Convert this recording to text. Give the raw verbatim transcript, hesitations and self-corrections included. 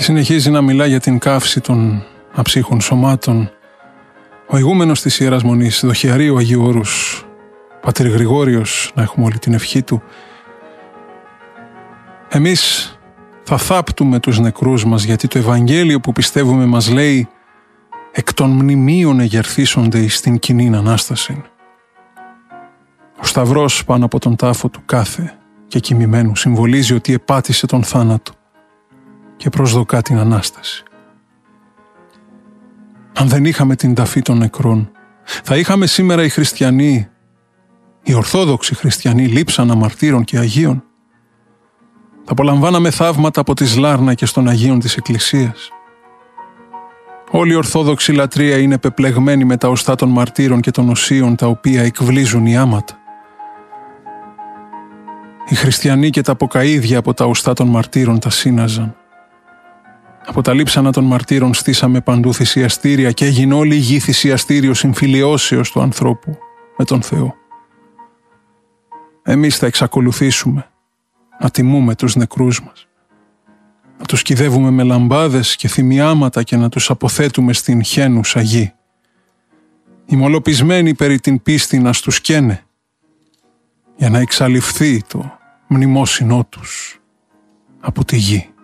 συνεχίζει να μιλά για την καύση των αψύχων σωμάτων ο ηγούμενος της Ιεράς Μονής, Δοχιαρίου Αγίου Όρους, Πατήρ Γρηγόριος, να έχουμε όλη την ευχή του. Εμείς θα θάπτουμε τους νεκρούς μας, γιατί το Ευαγγέλιο που πιστεύουμε μας λέει «εκ των μνημείων εγερθήσονται εις την κοινήν Ανάσταση». Ο σταυρός πάνω από τον τάφο του κάθε και κοιμημένου συμβολίζει ότι επάτησε τον θάνατο και προσδοκά την Ανάσταση. Αν δεν είχαμε την ταφή των νεκρών, θα είχαμε σήμερα οι χριστιανοί, οι ορθόδοξοι χριστιανοί, λείψαν αμαρτύρων και Αγίων. Θα απολαμβάναμε θαύματα από τις λάρνακες των Αγίων της Εκκλησίας. Όλη η ορθόδοξη λατρεία είναι πεπλεγμένη με τα οστά των μαρτύρων και των οσίων, τα οποία εκβλίζουν οι άματα. Οι χριστιανοί και τα αποκαΐδια από τα οστά των μαρτύρων τα σύναζαν. Από τα λείψανα των μαρτύρων στήσαμε παντού θυσιαστήρια και έγινε όλη η γη θυσιαστήριο συμφιλιώσεως του ανθρώπου με τον Θεό. Εμείς θα εξακολουθήσουμε να τιμούμε τους νεκρούς μας, να τους κυδεύουμε με λαμπάδες και θυμιάματα και να τους αποθέτουμε στην χένουσα γη. Οι μολοπισμένοι περί την πίστη να στους καίνε, για να εξαλειφθεί το μνημόσυνό τους από τη γη.